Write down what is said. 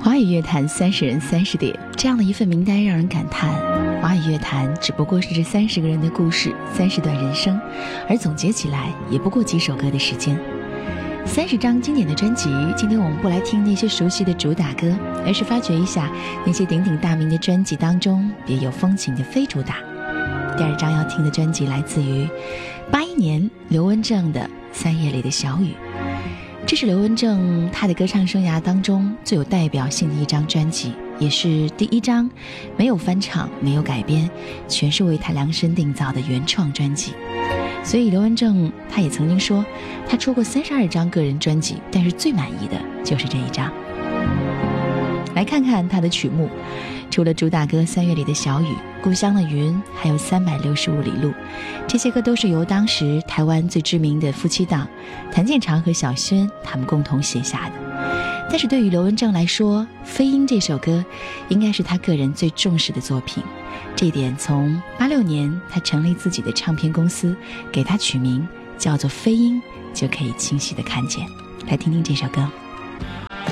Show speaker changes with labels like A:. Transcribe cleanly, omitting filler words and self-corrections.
A: 华语乐坛30人30点，这样的一份名单让人感叹，华语乐坛只不过是这30个人的故事，30段人生，而总结起来也不过几首歌的时间。30张经典的专辑，今天我们不来听那些熟悉的主打歌，而是发掘一下那些鼎鼎大名的专辑当中别有风情的非主打。第2张要听的专辑来自于81年刘文正的《3月里的小雨》，这是刘文正他的歌唱生涯当中最有代表性的一张专辑，也是第1张没有翻唱没有改编，全是为他量身定造的原创专辑。所以刘文正他也曾经说，他出过32张个人专辑，但是最满意的就是这一张。来看看他的曲目，除了主打歌《3月里的小雨》、故乡的云，还有365里路，这些歌都是由当时台湾最知名的夫妻档谭健常和小轩他们共同写下的。但是对于刘文正来说，飞鹰这首歌应该是他个人最重视的作品，这一点从86年他成立自己的唱片公司，给他取名叫做飞鹰就可以清晰地看见。来听听这首歌。